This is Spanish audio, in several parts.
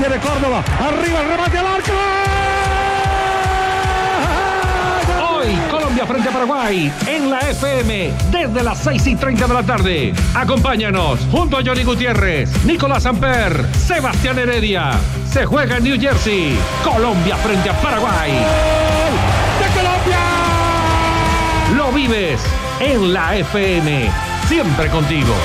tiene Córdoba. Arriba el remate al arco. Hoy Colombia frente a Paraguay en la FM desde las 6:30 de la tarde. Acompáñanos junto a Johnny Gutiérrez, Nicolás Samper, Sebastián Heredia. Se juega en New Jersey. Colombia frente a Paraguay. ¡De Colombia! Lo vives en la FM. Siempre contigo.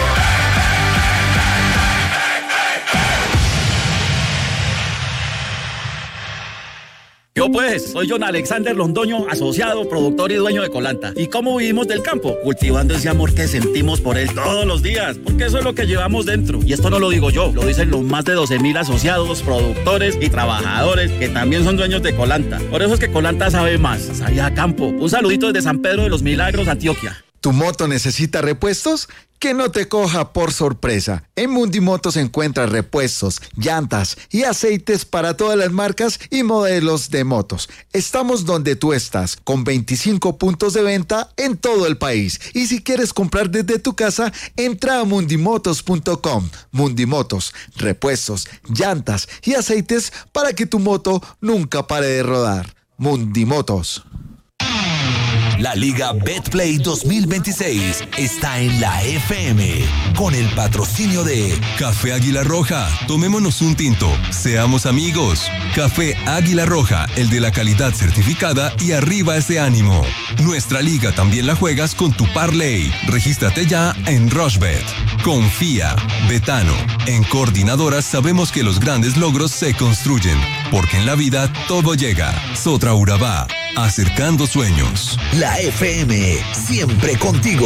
Yo pues, soy John Alexander Londoño, asociado, productor y dueño de Colanta. ¿Y cómo vivimos del campo? Cultivando ese amor que sentimos por él todos los días, porque eso es lo que llevamos dentro. Y esto no lo digo yo, lo dicen los más de 12,000 asociados, productores y trabajadores que también son dueños de Colanta. Por eso es que Colanta sabe más, sabe a campo. Un saludito desde San Pedro de los Milagros, Antioquia. ¿Tu moto necesita repuestos? Que no te coja por sorpresa. En Mundimotos encuentras repuestos, llantas y aceites para todas las marcas y modelos de motos. Estamos donde tú estás, con 25 puntos de venta en todo el país. Y si quieres comprar desde tu casa, entra a mundimotos.com. Mundimotos, repuestos, llantas y aceites para que tu moto nunca pare de rodar. Mundimotos. La Liga Betplay 2026 está en la FM con el patrocinio de Café Águila Roja. Tomémonos un tinto, seamos amigos. Café Águila Roja, el de la calidad certificada y arriba ese ánimo. Nuestra liga también la juegas con tu parlay. Regístrate ya en Rushbet. Confía, Betano. En Coordinadoras sabemos que los grandes logros se construyen, porque en la vida todo llega. Sotra Urabá, acercando sueños. La FM, siempre contigo.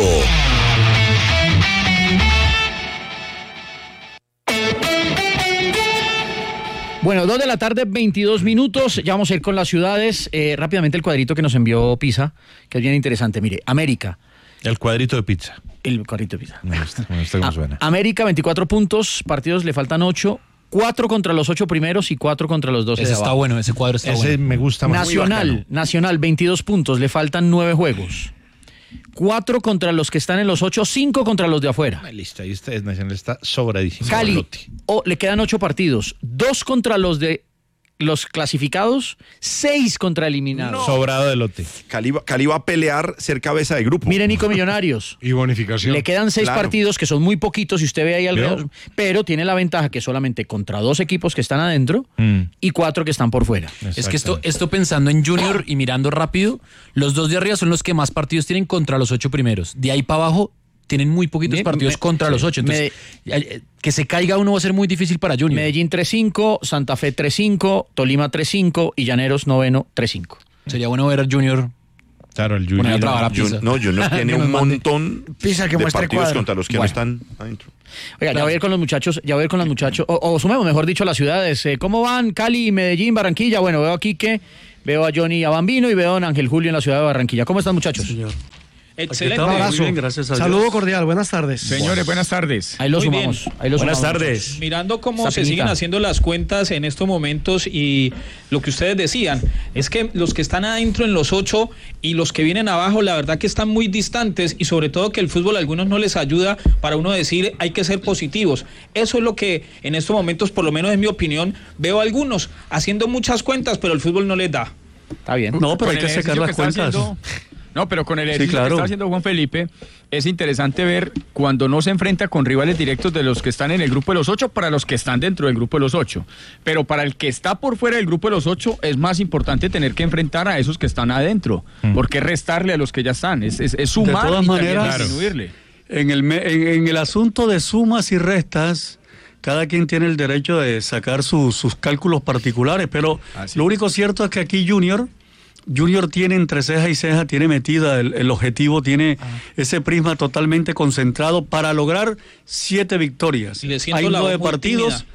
Bueno, 2 de la tarde, 22 minutos. Ya vamos a ir con las ciudades. Rápidamente el cuadrito que nos envió Pisa, que es bien interesante. Mire, América. El cuadrito de pizza. El cuadrito de pizza. Me gusta cómo suena. América, 24 puntos. Partidos le faltan 8. 4 contra los 8 primeros y 4 contra los 12 de abajo. Está bueno, ese cuadro está bueno. Ese me gusta más. Nacional, 22 puntos. Le faltan 9 juegos. 4 contra los que están en los 8, 5 contra los de afuera. Listo, ahí está, Nacional está sobradísimo. Cali, le quedan 8 partidos. 2 contra los de los clasificados, 6 contra eliminados. No. Sobrado de lote. Cali va a pelear ser cabeza de grupo. Mire, Nico Millonarios. Y bonificación. Le quedan 6 partidos, que son muy poquitos, si usted ve ahí alrededor, pero tiene la ventaja que solamente contra 2 equipos que están adentro y 4 que están por fuera. Es que esto pensando en Junior y mirando rápido, los 2 de arriba son los que más partidos tienen contra los 8 primeros. De ahí para abajo tienen muy poquitos partidos contra los 8. Entonces, que se caiga uno va a ser muy difícil para Junior. Medellín 3-5, Santa Fe 3-5, Tolima 3-5 y Llaneros 9º 3-5. Sería bueno ver a Junior. Claro, el Junior. Junior tiene un montón de partidos contra los que no están adentro. Oiga, ya voy a ir con los muchachos, o sumemos, mejor dicho, las ciudades. ¿Cómo van Cali, Medellín, Barranquilla? Bueno, veo aquí que veo a Johnny y a Bambino y veo a don Ángel Julio en la ciudad de Barranquilla. ¿Cómo están, muchachos? Sí, señor. Excelente. Un abrazo. Muy bien, gracias a Dios. Saludo cordial, buenas tardes. Señores, buenas tardes. Ahí lo sumamos. Buenas tardes. Mirando cómo se siguen haciendo las cuentas en estos momentos y lo que ustedes decían, es que los que están adentro en los 8 y los que vienen abajo, la verdad que están muy distantes y sobre todo que el fútbol a algunos no les ayuda para uno decir hay que ser positivos. Eso es lo que en estos momentos, por lo menos en mi opinión, veo a algunos haciendo muchas cuentas, pero el fútbol no les da. Está bien. No, pero hay que sacar las cuentas. No, pero con el ejercicio que está haciendo Juan Felipe, es interesante ver cuando no se enfrenta con rivales directos de los que están en el grupo de los 8 para los que están dentro del grupo de los 8. Pero para el que está por fuera del grupo de los 8 es más importante tener que enfrentar a esos que están adentro, porque restarle a los que ya están, es sumar de todas y maneras, disminuirle. En el asunto de sumas y restas, cada quien tiene el derecho de sacar sus cálculos particulares, pero lo único cierto es que aquí Junior tiene entre ceja y ceja, tiene metida el objetivo, tiene ese prisma totalmente concentrado para lograr 7 victorias. Hay 9 partidos,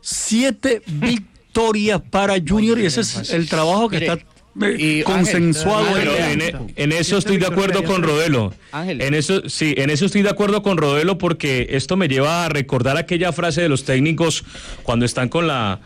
7 victorias para Junior y ese es el trabajo que está consensuado. Pero en eso estoy de acuerdo con Rodelo. En eso estoy de acuerdo con Rodelo, porque esto me lleva a recordar aquella frase de los técnicos cuando están con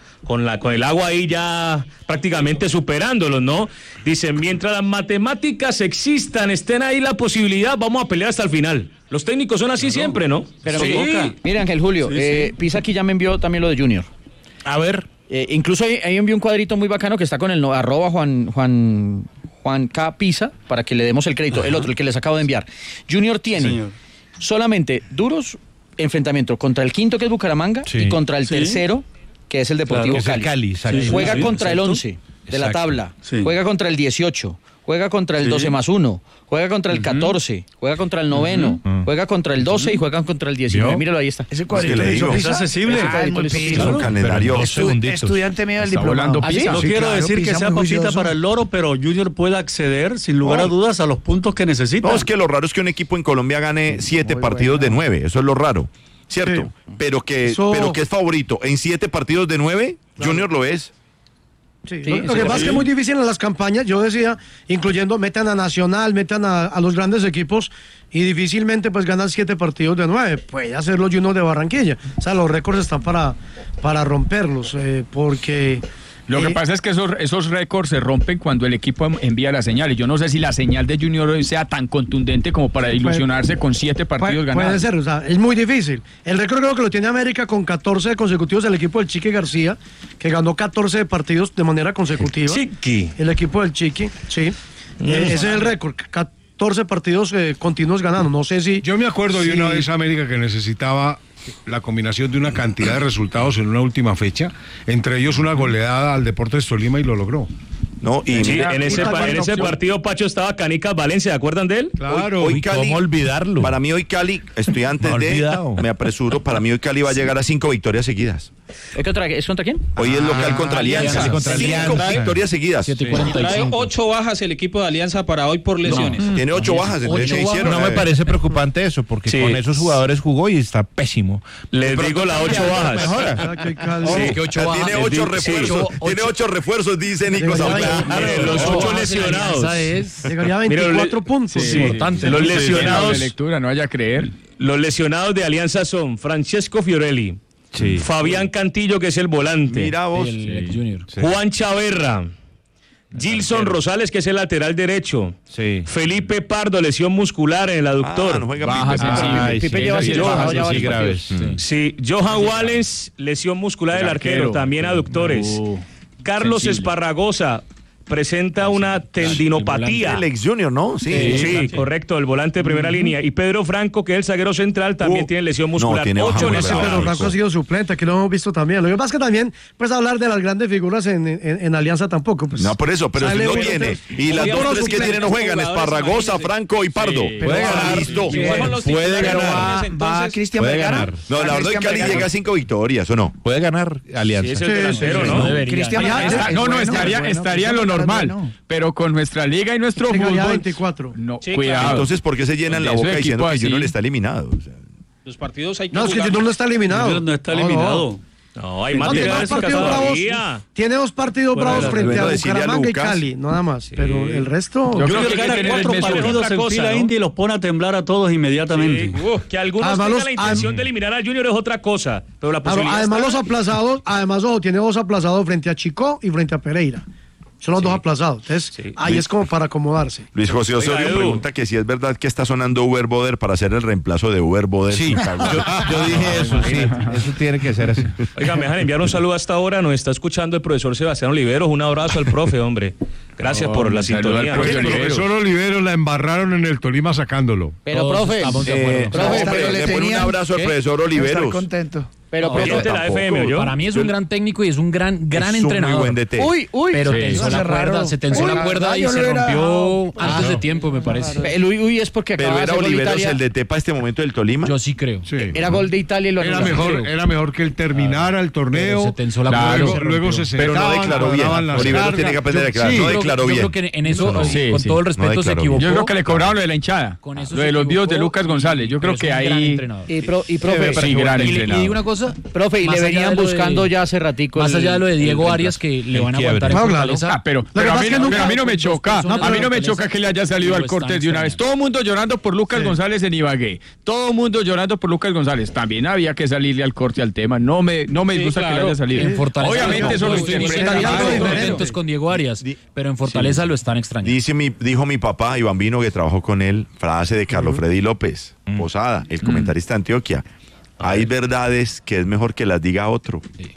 el agua ahí ya prácticamente superándolos, ¿no? Dicen, mientras las matemáticas existan, estén ahí la posibilidad, vamos a pelear hasta el final. Los técnicos son así siempre, ¿no? Pero mire, Ángel Julio, Pisa aquí ya me envió también lo de Junior. A ver. Incluso ahí envió un cuadrito muy bacano que está con el arroba Juan K. Pisa para que le demos el crédito. El otro, el que les acabo de enviar. Junior tiene solamente duros enfrentamientos contra el quinto, que es Bucaramanga, y contra el tercero, que es el Deportivo Cali. Juega contra el 11 de la tabla, juega contra el 18, juega contra el 12+1, juega contra el 14, juega contra el 9, juega contra el 12 y juega contra el 19. Míralo, ahí está. Ese cuadrito es accesible. Es un calendario. Estudiante medio del diplomado. No quiero decir que sea papita para el loro, pero Junior puede acceder, sin lugar a dudas, a los puntos que necesita. No, es que lo raro es que un equipo en Colombia gane 7 partidos de 9. Eso es lo raro. ¿Cierto? Pero que es favorito. En 7 partidos de 9, Junior lo es. Sí, lo que pasa es que es muy difícil en las campañas, yo decía, incluyendo, metan a Nacional, metan a los grandes equipos y difícilmente pues ganan 7 partidos de 9, puede hacerlo Junior de Barranquilla, o sea, los récords están para romperlos, porque... Lo que pasa es que esos récords se rompen cuando el equipo envía la señal. Y yo no sé si la señal de Junior sea tan contundente como para ilusionarse con 7 partidos ganados. Puede ser, o sea, es muy difícil. El récord creo que lo tiene América con 14 consecutivos, el equipo del Chiqui García, que ganó 14 partidos de manera consecutiva. Chiqui. El equipo del Chiqui, sí. Ese es el récord, 14 partidos continuos ganando. No sé si... Yo me acuerdo de una vez América que necesitaba la combinación de una cantidad de resultados en una última fecha, entre ellos una goleada al Deportes Tolima, y lo logró. No, y en ese partido, Pacho, estaba Canicas Valencia, ¿se acuerdan de él? Claro. Hoy Cali, ¿cómo olvidarlo? Para mí hoy Cali, me apresuro, para mí hoy Cali va a llegar a 5 victorias seguidas. ¿Es contra quién? Hoy es local contra Alianza. 5 victorias seguidas. Trae 8 bajas el equipo de Alianza para hoy por lesiones. Tiene 8 bajas, entonces no hicieron. No me parece preocupante eso, porque con esos jugadores jugó y está pésimo. Les digo las 8 bajas. Tiene 8 refuerzos. Tiene 8 refuerzos, dice Nico Zamora. Los 8 lesionados. Llegaría a 24 puntos. Importante. Los lesionados de lectura, no vaya a creer. Los lesionados de Alianza son Francesco Fiorelli, Fabián Cantillo, que es el volante. Mira vos. El Junior. Juan Chaverra. Gilson Rosales, que es el lateral derecho. Felipe Pardo, lesión muscular en el aductor. No juega Pipe lleva graves. Johan Wallace, lesión muscular del arquero, también aductores. Carlos Esparragosa presenta una tendinopatía. El ex Junior, ¿no? Sí, correcto, el volante de primera línea. Y Pedro Franco, que es el zaguero central, también tiene lesión muscular. 8 lesiones. Pedro Franco ha sido suplente, que lo hemos visto también. Lo que pasa es que también, pues hablar de las grandes figuras en Alianza tampoco. Pues, no, por eso, pero si no tiene. Y las 2-3 que tiene no juegan, Esparragosa, Franco y Pardo. Puede ganar. Puede ganar. ¿Va Cristian Vergara? No, la verdad es que Cali llega a 5 victorias, ¿o no? Puede ganar Alianza. Es el delantero, ¿no? Cristian Estaría lo normal, pero con nuestra liga y nuestro fútbol 24. No, cuidado. Entonces, ¿por qué se llenan la boca diciendo que Junior está eliminado? O sea, los partidos hay que No, es que Junior no está eliminado. No está eliminado. No, hay materiales todavía. Tiene 2 partidos bravos frente a Bucaramanga y Cali, nada más. Pero el resto... Yo creo que gana 4 partidos en fila india y los pone a temblar a todos inmediatamente. Que algunos tengan la intención de eliminar al Junior es otra cosa. Pero la posibilidad además los aplazados, tiene 2 aplazados frente a Chico y frente a Pereira. Son los 2 aplazados. Entonces, ahí es como para acomodarse. Luis José Osorio pregunta que si es verdad que está sonando Uber Boder para hacer el reemplazo de Uber Boder. Sí, yo dije eso, eso tiene que ser así. Oiga, me dejan enviar un saludo hasta ahora. Nos está escuchando el profesor Sebastián Oliveros. Un abrazo al profe, hombre. Gracias por la sintonía. El profesor Oliveros la embarraron en el Tolima sacándolo. Pero, profe, le pone un abrazo al profesor Oliveros. Estar contento. Pero para mí es un gran técnico y es un gran entrenador. Muy buen DT. Pero se tensó la cuerda y se rompió antes de tiempo, me parece. Es porque pero era Oliveros el DT para este momento del Tolima. Yo sí creo. Era gol de Italia y lo era mejor que él terminara el torneo. Se tensó la cuerda. Luego se pero no declaró bien. Oliveros tiene que aprender a declarar. No declaró bien. Yo creo que en eso, con todo el respeto, se equivocó. Yo creo que le cobraron lo de la hinchada. Lo de los videos de Lucas González. Yo creo que ahí... Y profe, gran entrenador. Y digo una cosa, profe, y le venían buscando ya hace ratico. Más allá de lo de Diego Arias, que le van a aguantar en Fortaleza. Pero a mí no me choca. A mí no me choca que le haya salido al Cortés de una vez. Todo el mundo llorando por Lucas González en Ibagué. Todo el mundo llorando por Lucas González. También había que salirle al corte al tema. No me disgusta que le haya salido. En Fortaleza. Obviamente eso lo estoy contentos con Diego Arias, pero en Fortaleza lo están extrañando. Dijo mi papá, Iván Vino, que trabajó con él, frase de Carlos Freddy López, Posada, el comentarista de Antioquia. Hay verdades que es mejor que las diga otro.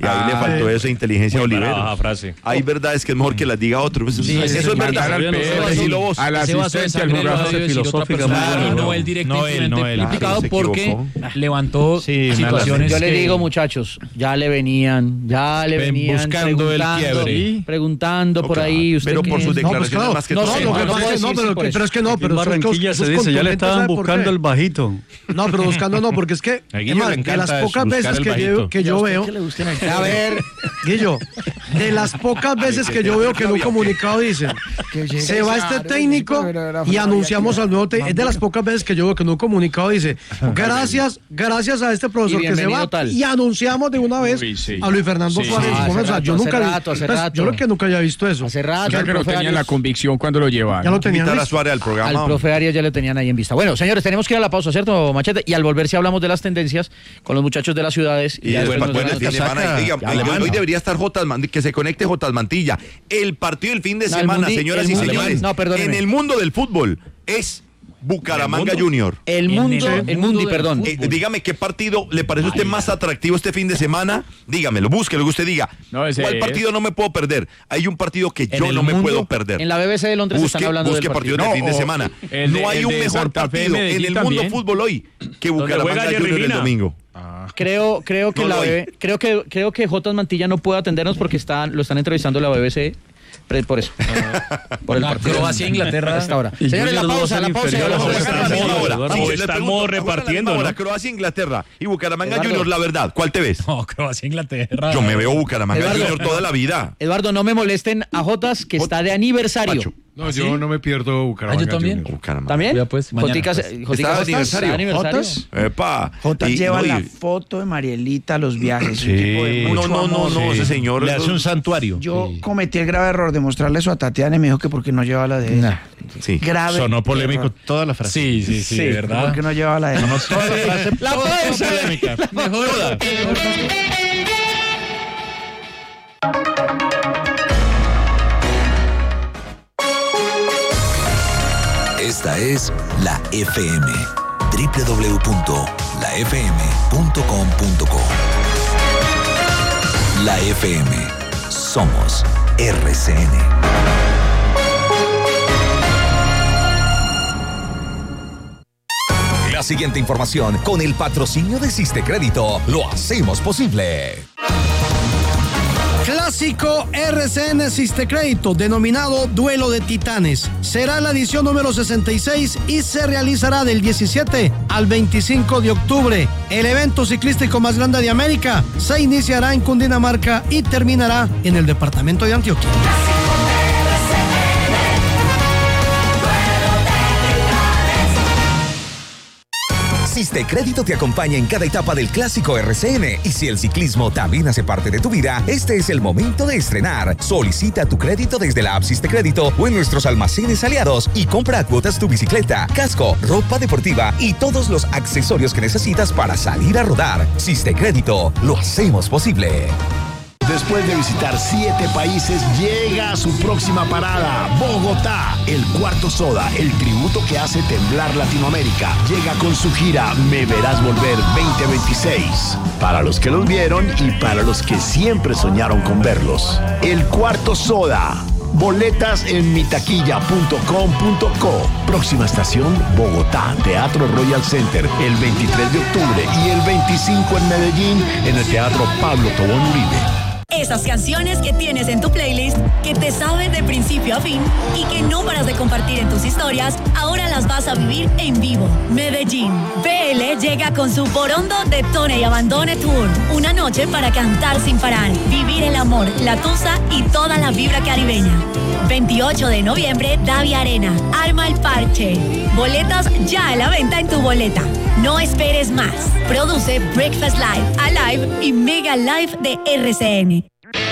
Y ahí le faltó esa inteligencia a Oliver. Frase. Hay verdades que es mejor que las diga otro. Eso es verdad. Decilo vos. A la asistencia, el jugador filosófico. No él directamente implicado porque levantó situaciones. Yo le digo, muchachos, ya le venían buscando el quiebre. Preguntando por ahí. Pero por sus declaraciones más que todo. Pero es que no. Pero Barranquilla se dice, ya le estaban buscando el bajito. No, pero buscando no, porque es que de las pocas veces que yo veo. A ver, Guillo, de las pocas veces que yo veo que en un comunicado dicen se va este técnico y anunciamos al nuevo técnico. Es de las pocas veces que yo veo que en un comunicado dice gracias a este profesor que se va y anunciamos de una vez a Luis Fernando Suárez. O sea, yo nunca yo creo que nunca había visto eso. Hace rato. Ya que no tenían la convicción cuando lo llevaron. Ya lo tenían. Invitar a Suárez al programa. Al profe Arias ya le tenían ahí en vista. Bueno, señores, tenemos que ir a la pausa, ¿cierto, Machete? Y al volver si hablamos de las tendencias con los muchachos de las ciudades. Y después el fin de semana. Hoy debería estar que se conecte Jotas Mantilla. El partido del fin de semana, señoras y señores, en el mundo del fútbol es Bucaramanga Junior. El Mundi, perdón. Dígame qué partido le parece a usted más atractivo este fin de semana. Dígamelo, búsquelo, que usted diga. ¿Cuál partido no me puedo perder? Hay un partido que yo no me puedo perder. En la BBC de Londres están hablando del partido. Partidos de fin de semana. No hay un mejor partido en el mundo fútbol hoy que Bucaramanga Junior el domingo. Creo que Jotas Mantilla no puede atendernos porque lo están entrevistando la BBC. Por eso. Por el partido. Croacia, Inglaterra. Hasta ahora. Señores, la pausa. Estamos repartiendo. Ahora, Croacia, Inglaterra y Bucaramanga Junior, la verdad. ¿Cuál te ves? No, Croacia, Inglaterra. Yo me veo Bucaramanga Junior toda la vida. Eduardo, no me molesten a Jotas, que está de aniversario. Pacho. No, yo no me pierdo Bucaramanga. ¿Yo también? ¿También? Ya pues, Joticas, ¿está aniversario? ¿Jotas? Epa. Jotas lleva la foto de Marielita a los viajes. Sí. No, ese señor. Le hace un santuario. Yo cometí el grave error de mostrarle eso a Tatiana y me dijo que porque no llevaba la de ella. Sí. Grave. Sonó polémico toda la frase. Sí, de verdad. Porque no llevaba la de ella. La pausa. Mejor. Esta es La FM. www.lafm.com.co. La FM. Somos RCN. La siguiente información con el patrocinio de Siste Crédito lo hacemos posible. Clásico RCN Siste Crédito, denominado Duelo de Titanes. Será la edición número 66 y se realizará del 17 al 25 de octubre. El evento ciclístico más grande de América se iniciará en Cundinamarca y terminará en el departamento de Antioquia. Siste Crédito te acompaña en cada etapa del Clásico RCN y si el ciclismo también hace parte de tu vida, este es el momento de estrenar. Solicita tu crédito desde la app Siste Crédito o en nuestros almacenes aliados y compra a cuotas tu bicicleta, casco, ropa deportiva y todos los accesorios que necesitas para salir a rodar. Siste Crédito, lo hacemos posible. Después de visitar 7 países, llega a su próxima parada, Bogotá. El Cuarto Soda, el tributo que hace temblar Latinoamérica, llega con su gira Me Verás Volver 2026. Para los que los vieron y para los que siempre soñaron con verlos. El Cuarto Soda. Boletas en mitaquilla.com.co. Próxima estación, Bogotá, Teatro Royal Center, el 23 de octubre y el 25 en Medellín, en el Teatro Pablo Tobón Uribe. Esas canciones que tienes en tu playlist, que te sabes de principio a fin y que no paras de compartir en tus historias, ahora las vas a vivir en vivo. Medellín. BL llega con su Borondo Detone y Abandone Tour. Una noche para cantar sin parar, vivir el amor, la tusa y toda la vibra caribeña. 28 de noviembre, Davia Arena. Arma el parche. Boletas ya a la venta en tu boleta. No esperes más. Produce Breakfast Live, Alive y Mega Live de RCN.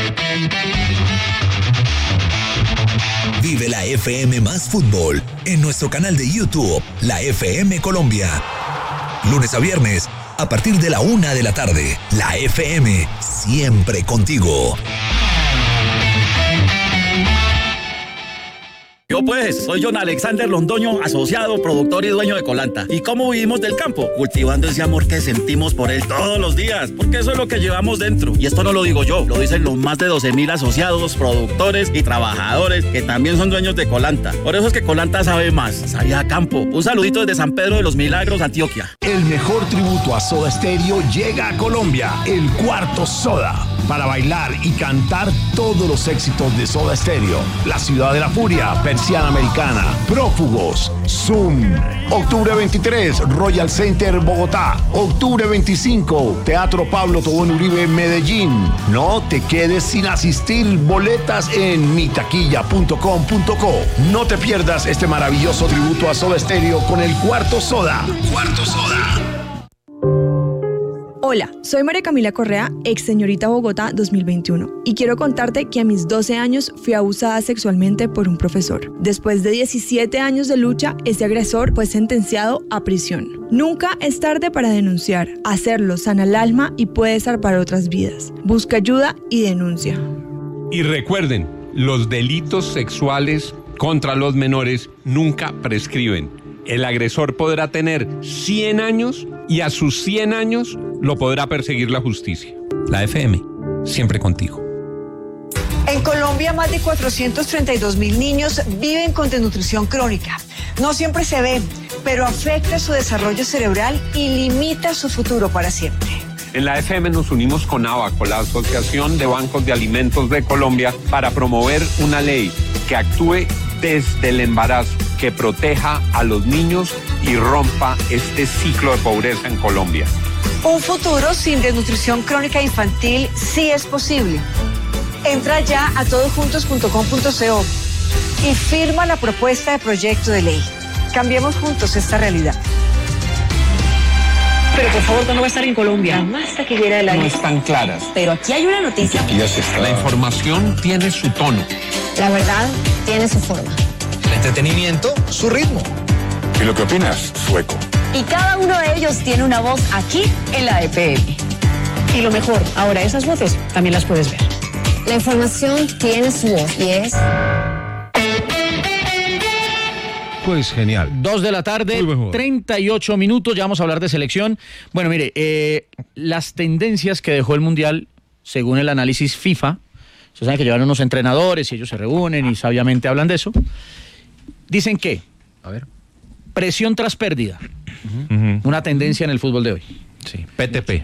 Vive la FM más fútbol en nuestro canal de YouTube, La FM Colombia. Lunes a viernes, a partir de la 1 de la tarde, La FM, siempre contigo. Yo pues, soy John Alexander Londoño, asociado, productor y dueño de Colanta. ¿Y cómo vivimos del campo? Cultivando ese amor que sentimos por él todos los días, porque eso es lo que llevamos dentro. Y esto no lo digo yo, lo dicen los más de 12,000 asociados, productores y trabajadores que también son dueños de Colanta. Por eso es que Colanta sabe más, sabe a campo. Un saludito desde San Pedro de los Milagros, Antioquia. El mejor tributo a Soda Stereo llega a Colombia, el Cuarto Soda, para bailar y cantar todos los éxitos de Soda Stereo. La Ciudad de la Furia, Persiana Americana, Prófugos, Zoom. Octubre 23, Royal Center, Bogotá. Octubre 25, Teatro Pablo Tobón Uribe, Medellín. No te quedes sin asistir. Boletas en mitaquilla.com.co. No te pierdas este maravilloso tributo a Soda Stereo con el Cuarto Soda. Cuarto Soda. Hola, soy María Camila Correa, ex señorita Bogotá 2021, y quiero contarte que a mis 12 años fui abusada sexualmente por un profesor. Después de 17 años de lucha, ese agresor fue sentenciado a prisión. Nunca es tarde para denunciar. Hacerlo sana el alma y puede salvar otras vidas. Busca ayuda y denuncia. Y recuerden, los delitos sexuales contra los menores nunca prescriben. El agresor podrá tener 100 años y a sus 100 años lo podrá perseguir la justicia. La FM, siempre contigo. En Colombia, más de 432,000 niños viven con desnutrición crónica. No siempre se ve, pero afecta su desarrollo cerebral y limita su futuro para siempre. En la FM nos unimos con ABACO, la Asociación de Bancos de Alimentos de Colombia, para promover una ley que actúe desde el embarazo, que proteja a los niños y rompa este ciclo de pobreza en Colombia. Un futuro sin desnutrición crónica infantil sí es posible. Entra ya a todosjuntos.com.co y firma la propuesta de proyecto de ley. Cambiemos juntos esta realidad. Pero por favor, ¿cuándo va a estar en Colombia? La más taquillera del año. No están claras. Pero aquí hay una noticia. Aquí ya se está. La información tiene su tono. La verdad tiene su forma. El entretenimiento, su ritmo. ¿Y lo que opinas? Su eco. Y cada uno de ellos tiene una voz aquí en la EPM. Y lo mejor, ahora esas voces también las puedes ver. La información tiene su voz y es... Pues genial. 2 de la tarde, 38 minutos, ya vamos a hablar de selección. Bueno, mire, las tendencias que dejó el Mundial, según el análisis FIFA, ustedes saben que llevan unos entrenadores y ellos se reúnen y sabiamente hablan de eso, dicen que, a ver, presión tras pérdida, una tendencia en el fútbol de hoy. Sí, PTP.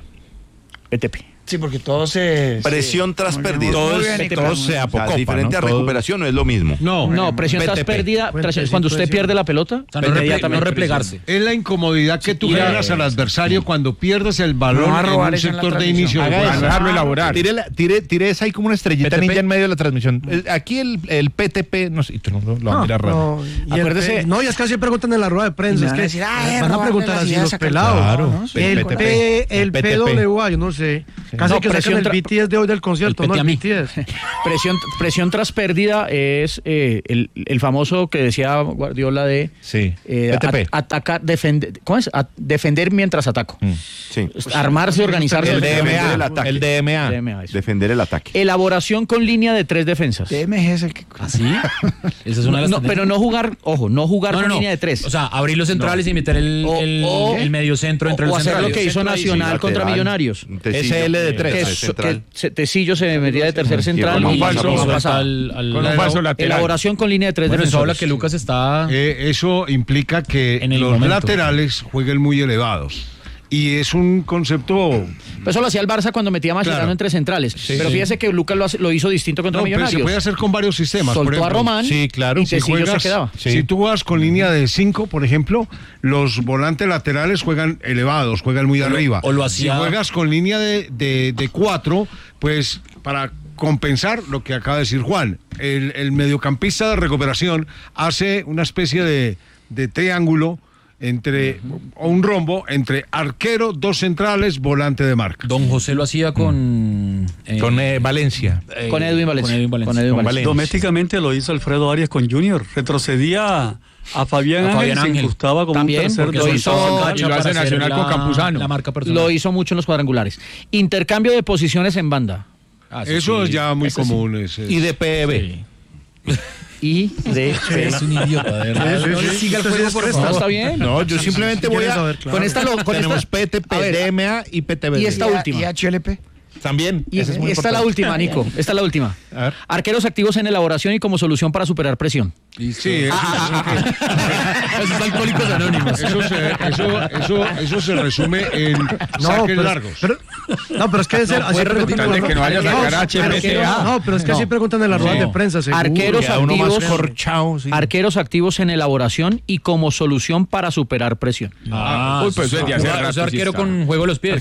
Sí, porque todo se... Presión tras pérdida. Todo se apocopa, diferente a recuperación no es lo mismo. No, presión tras pérdida, cuando usted pierde la pelota, no replegarse. Es la incomodidad que tú generas al adversario cuando pierdes el balón en un sector de inicio. Dejarlo elaborar. Tire esa ahí como una estrellita ninja en medio de la transmisión. Aquí el PTP, no sé, lo va a mirar raro. Acuérdese. No, y es que así preguntan en la rueda de prensa. Es que van a preguntar así los pelados. Claro. El PWA, yo no sé. Casi que sacan el BTS de hoy del concierto, ¿no? El BTS. Presión tras pérdida es el famoso que decía Guardiola de atacar, defender. ¿Cómo es? Defender mientras ataco. Sí. Armarse, organizarse. El DMA. Defender el ataque. Elaboración con línea de 3 defensas. DMG es el que... ¿Ah, sí? Esa es una de las pero no jugar, ojo, no jugar con línea de 3. O sea, abrir los centrales y meter el medio centro entre los centrales. O hacer lo que hizo Nacional contra Millonarios. SL de 3. Que Tecillo se metía de tercer central y pasaba al lateral. Elaboración con línea de 3 defensores. Eso habla que Lucas está... eso implica que los laterales jueguen muy elevados. Y es un concepto... Eso lo hacía el Barça cuando metía a Mascherano entre centrales. Pero fíjese que Lucas lo hizo distinto contra Millonarios. Pero se puede hacer con varios sistemas. Soltó por ejemplo, a Román y Tecillo se quedaba. Si tú vas con línea de 5, por ejemplo, los volantes laterales juegan elevados, juegan muy arriba. O lo hacía... Si juegas con línea de 4, pues para compensar lo que acaba de decir Juan, el mediocampista de recuperación hace una especie de triángulo o un rombo entre arquero, 2 centrales, volante de marca. Don José lo hacía con Valencia. Con Edwin Valencia. Domésticamente lo hizo Alfredo Arias con Junior. Retrocedía a Fabián Ángel, se incrustaba como también, un tercer lo hizo, y lo hace Nacional con Campuzano. La marca personal. Lo hizo mucho en los cuadrangulares. Intercambio de posiciones en banda. Eso es ya muy común. Y de PEB. Es un idiota, de verdad. No le siga el juego, por favor. ¿Está bien? No, yo simplemente voy a... Con esta tenemos PTP, DMA y PTB. Y esta última. ¿Y HLP? También. Y esta es la última, Nico. Esta es la última. Arqueros activos en elaboración y como solución para superar presión. Sí, esos alcohólicos anónimos. Eso se resume en saques largos. Pero es que así preguntan que no vaya a sacar HPCA. No, pero es que así preguntan en las ruedas de prensa. Arqueros activos en elaboración y como solución para superar presión. Pues arquero con juego de los pies.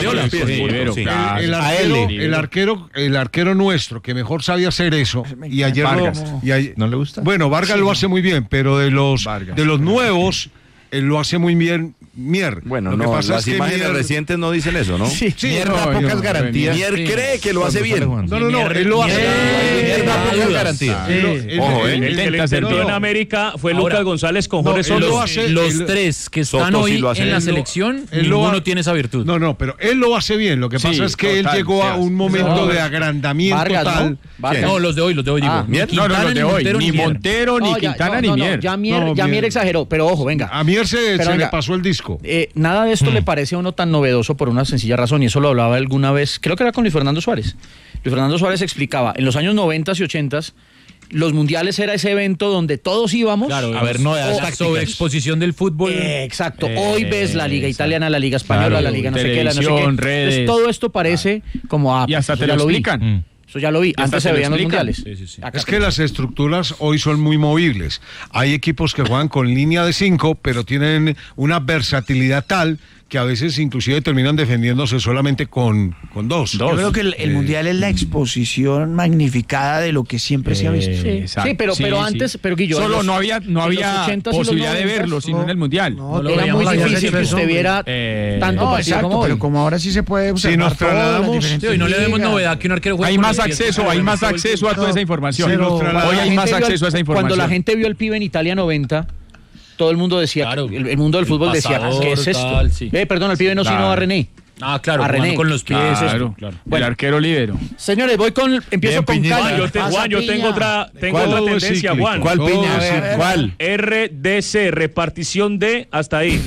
El arquero nuestro que mejor sabe hacer eso, y ayer ¿no le gusta? Bueno, Vargas lo hace muy bien, pero de los nuevos él lo hace muy bien Mier. Bueno, lo que pasa las imágenes recientes no dicen eso, ¿no? Sí, Mier da pocas garantías. Mier cree que lo hace bien. No, él lo hace. Mier da pocas garantías. El que le acertó en América fue Lucas González con Jorge Soto. Los tres que están hoy en la selección, ninguno tiene esa virtud. No, pero él lo hace bien. Lo que pasa es que él llegó a un momento de agrandamiento tal. No, los de hoy digo. No, los de hoy. Ni Montero, ni Quintana, ni Mier. Ya Mier exageró, pero ojo, venga. A Mier se le pasó el disco. Nada de esto le parece a uno tan novedoso por una sencilla razón, y eso lo hablaba alguna vez, creo que era con Luis Fernando Suárez. Luis Fernando Suárez explicaba, en los años 90 y 80 los mundiales era ese evento donde todos íbamos a ver novedades, sobreexposición del fútbol. Exacto. Hoy ves la Liga Italiana, la Liga Española, la Liga no sé qué, la no sé qué. Redes. Entonces, todo esto parece como y hasta te lo explican. Eso ya lo vi. Antes se veían los mundiales. Sí. Es que las estructuras hoy son muy movibles. Hay equipos que juegan con línea de 5, pero tienen una versatilidad tal que a veces inclusive terminan defendiéndose solamente con dos. Yo creo que el mundial es la exposición magnificada de lo que siempre se ha visto. Sí, pero antes, pero Guillo, solo no había posibilidad de verlo, sino en el mundial. Era muy difícil que usted viera tanto partido como hoy. Pero como ahora sí se puede observar. Si nos trasladamos, y no le vemos novedad que un arquero juegue. Hay más acceso a toda esa información. Hoy hay más acceso a esa información. Cuando la gente vio el pibe en Italia 90, todo el mundo decía, el mundo del fútbol decía, ¿qué es esto? Perdón, el pibe no, sino a René. Claro, a René con los pies. Claro. Bueno, el arquero líbero. Señores, empiezo con Cali. Juan, yo tengo otra tendencia, Juan. ¿Cuál Piña? ¿Cuál? RDC, repartición de hasta ahí.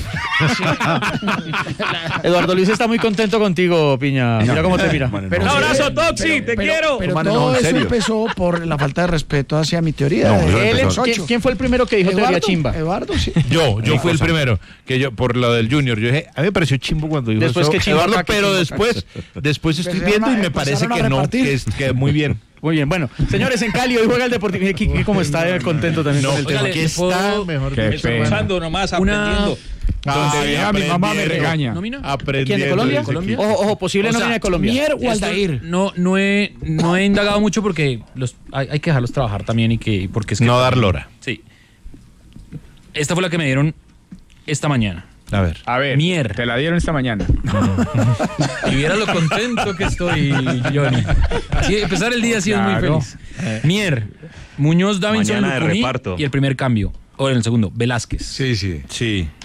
Eduardo Luis está muy contento contigo, Piña. Mira cómo te mira. Un abrazo, Toxi, te quiero. Pero todo eso empezó por la falta de respeto hacia mi teoría. ¿Quién fue el primero que dijo teoría chimba? Eduardo, sí. Yo fui el primero. Por lo del Junior. Yo dije, a mí me pareció chimbo cuando dijo después eso. Que chimba, Eduardo, pero después estoy viendo y me parece que no, que muy bien. Muy bien, bueno, señores, en Cali hoy juega el Deportivo. Kiki, ¿cómo está contento también con el tema? Aquí está mejor que escuchando nomás, aprendiendo. Donde mi mamá me regaña. ¿Quién, de Colombia? Ojo, posible nómina de Colombia. Mier o Aldair. No he indagado mucho porque hay que dejarlos trabajar también porque es que no dar lora. Sí. Esta fue la que me dieron esta mañana. A ver, Mier. Te la dieron esta mañana. Y viera lo contento que estoy, Johnny. Así, empezar el día así es muy feliz. Mier, Muñoz, Davinson, Lucumí y el primer cambio. O en el segundo, Velázquez. Sí.